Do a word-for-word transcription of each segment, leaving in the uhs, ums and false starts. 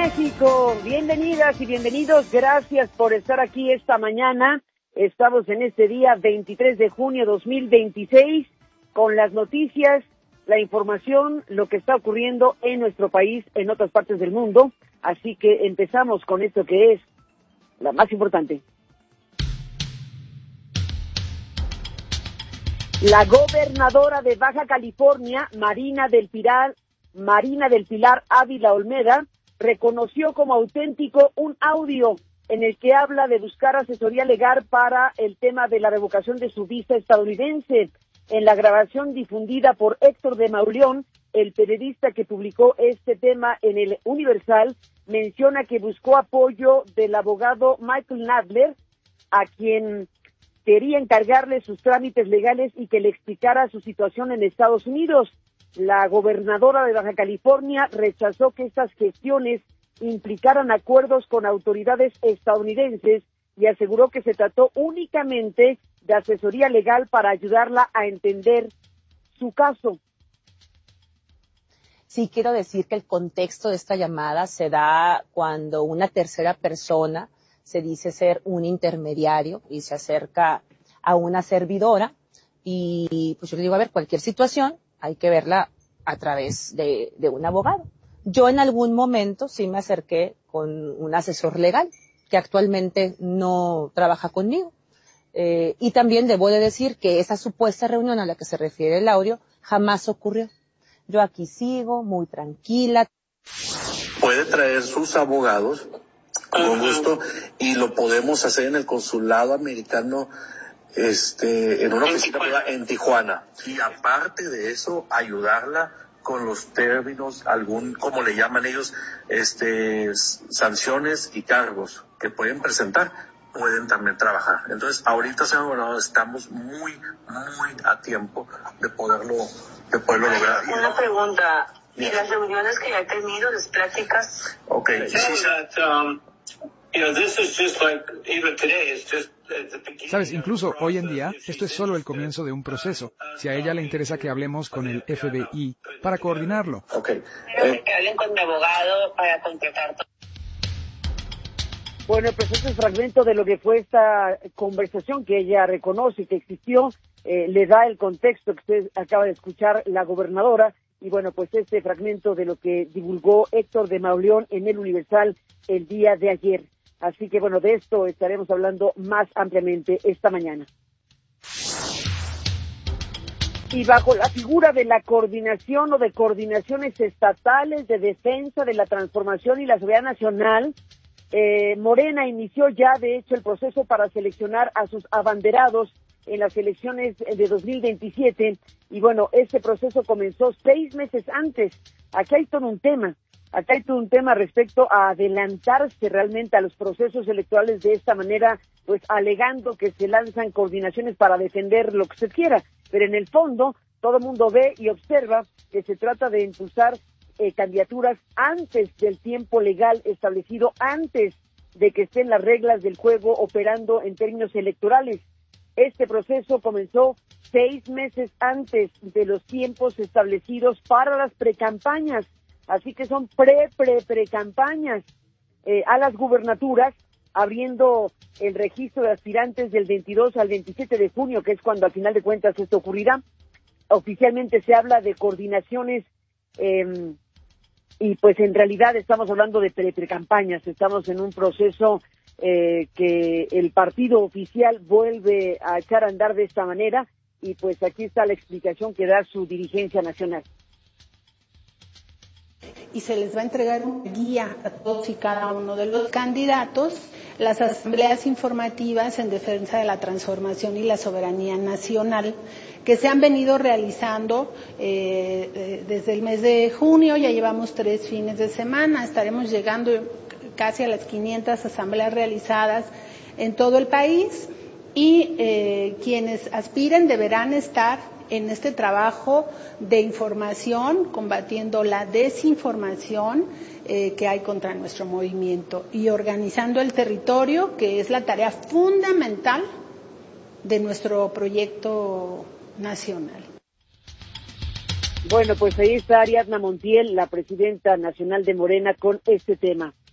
México, bienvenidas y bienvenidos, gracias por estar aquí esta mañana. Estamos en este día veintitrés de junio de dos mil veintiséis con las noticias, la información, lo que está ocurriendo en nuestro país, en otras partes del mundo. Así que empezamos con esto que es la más importante. La gobernadora de Baja California, Marina del Pilar, Marina del Pilar Ávila Olmeda, reconoció como auténtico un audio en el que habla de buscar asesoría legal para el tema de la revocación de su visa estadounidense. En la grabación difundida por Héctor de Mauleón, el periodista que publicó este tema en el Universal, menciona que buscó apoyo del abogado Michael Nadler, a quien quería encargarle sus trámites legales y que le explicara su situación en Estados Unidos. La gobernadora de Baja California rechazó que estas gestiones implicaran acuerdos con autoridades estadounidenses y aseguró que se trató únicamente de asesoría legal para ayudarla a entender su caso. Sí, quiero decir que el contexto de esta llamada se da cuando una tercera persona se dice ser un intermediario y se acerca a una servidora y pues yo le digo, a ver, cualquier situación hay que verla a través de, de un abogado. Yo en algún momento sí me acerqué con un asesor legal que actualmente no trabaja conmigo. Eh, y también debo de decir que esa supuesta reunión a la que se refiere el audio jamás ocurrió. Yo aquí sigo muy tranquila. Puede traer sus abogados con gusto y lo podemos hacer en el consulado americano, este, en una oficina en Tijuana. Y aparte de eso, ayudarla con los términos, algún, como le llaman ellos, este, sanciones y cargos que pueden presentar, pueden también trabajar. Entonces, ahorita, señor gobernador, estamos muy, muy a tiempo de poderlo, de poderlo lograr. Una pregunta. ¿Y las reuniones que ya he tenido, las pláticas? Okay. Sabes, incluso hoy en día, esto es solo el comienzo de un proceso. Si a ella le interesa que hablemos con el F B I para coordinarlo. Okay. Eh, que hablen con mi abogado para completar todo. Bueno, pues este es fragmento de lo que fue esta conversación que ella reconoce que existió, eh, le da el contexto que usted acaba de escuchar la gobernadora. Y bueno, pues este fragmento de lo que divulgó Héctor de Mauleón en el Universal el día de ayer. Así que bueno, de esto estaremos hablando más ampliamente esta mañana. Y bajo la figura de la coordinación o de coordinaciones estatales de defensa de la transformación y la seguridad nacional, eh, Morena inició ya de hecho el proceso para seleccionar a sus abanderados en las elecciones de dos mil veintisiete, y bueno, este proceso comenzó seis meses antes. Aquí hay todo un tema, acá hay todo un tema respecto a adelantarse realmente a los procesos electorales de esta manera, pues alegando que se lanzan coordinaciones para defender lo que usted quiera, pero en el fondo todo el mundo ve y observa que se trata de impulsar eh, candidaturas antes del tiempo legal establecido, antes de que estén las reglas del juego operando en términos electorales. Este proceso comenzó seis meses antes de los tiempos establecidos para las precampañas, así que son pre, pre, precampañas eh, a las gubernaturas, abriendo el registro de aspirantes del veintidós al veintisiete de junio, que es cuando al final de cuentas esto ocurrirá. Oficialmente se habla de coordinaciones eh, y pues en realidad estamos hablando de pre, precampañas, estamos en un proceso Eh, que el partido oficial vuelve a echar a andar de esta manera y pues aquí está la explicación que da su dirigencia nacional. Y se les va a entregar una guía a todos y cada uno de los candidatos, las asambleas informativas en defensa de la transformación y la soberanía nacional que se han venido realizando eh, desde el mes de junio. Ya llevamos tres fines de semana, estaremos llegando casi a las quinientas asambleas realizadas en todo el país y eh, quienes aspiren deberán estar en este trabajo de información, combatiendo la desinformación eh, que hay contra nuestro movimiento y organizando el territorio, que es la tarea fundamental de nuestro proyecto nacional. Bueno, pues ahí está Ariadna Montiel, la presidenta nacional de Morena, con este tema.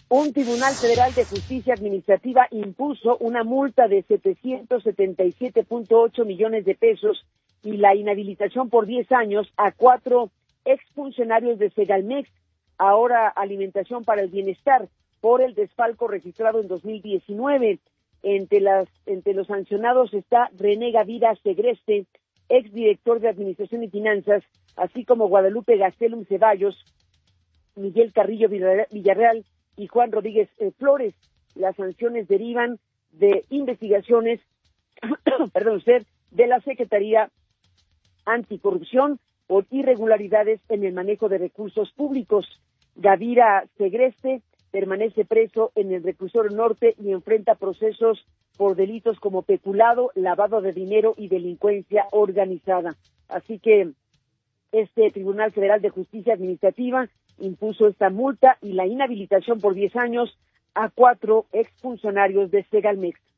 Un tribunal federal de justicia administrativa impuso una multa de setecientos setenta y siete punto ocho millones de pesos y la inhabilitación por diez años a cuatro exfuncionarios de Segalmex, ahora Alimentación para el Bienestar, por el desfalco registrado en dos mil diecinueve. Entre, las, entre los sancionados está René Gavira Segreste, exdirector de Administración y Finanzas, así como Guadalupe Gastelum Ceballos, Miguel Carrillo Villarreal y Juan Rodríguez eh, Flores. Las sanciones derivan de investigaciones, perdón usted, de la Secretaría Anticorrupción por irregularidades en el manejo de recursos públicos. Gavira Segreste permanece preso en el reclusorio norte y enfrenta procesos por delitos como peculado, lavado de dinero y delincuencia organizada. Así que este Tribunal Federal de Justicia Administrativa impuso esta multa y la inhabilitación por diez años a cuatro exfuncionarios de Segalmex.